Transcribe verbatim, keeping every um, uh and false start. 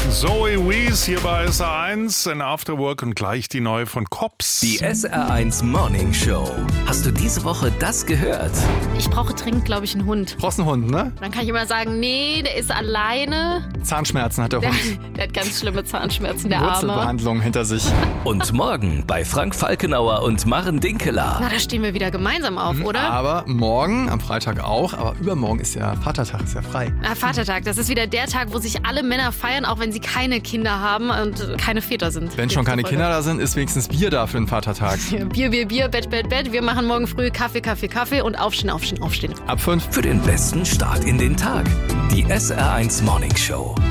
Zoe Wees hier bei S R eins in After Work und gleich die neue von Cops. Die S R eins Morning Show. Hast du diese Woche das gehört? Ich brauche dringend, glaube ich, einen Hund. Brauchst einen Hund, ne? Dann kann ich immer sagen, nee, der ist alleine. Zahnschmerzen hat der Der, Hund. der hat ganz schlimme Zahnschmerzen, der Arme. Wurzelbehandlung hinter sich. Und morgen bei Frank Falkenauer und Maren Dinkeler. Na, da stehen wir wieder gemeinsam auf, oder? Aber morgen, am Freitag auch, aber übermorgen ist ja Vatertag, ist ja frei. Na, Vatertag, das ist wieder der Tag, wo sich alle Männer feiern, auch wenn sie keine Kinder haben und keine Väter sind. Wenn schon keine Kinder da sind, ist wenigstens Bier da für den Vatertag. Ja, Bier, Bier, Bier, Bett, Bett, Bett. Wir machen morgen früh Kaffee, Kaffee, Kaffee und aufstehen, aufstehen, aufstehen. Ab fünf. Für den besten Start in den Tag. Die S R eins Morning Show.